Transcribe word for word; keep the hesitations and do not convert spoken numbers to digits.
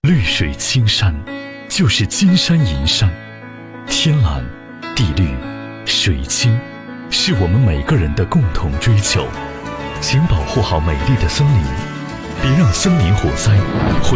绿水青山，就是金山银山。天蓝、地绿、水清，是我们每个人的共同追求。请保护好美丽的森林，别让森林火灾毁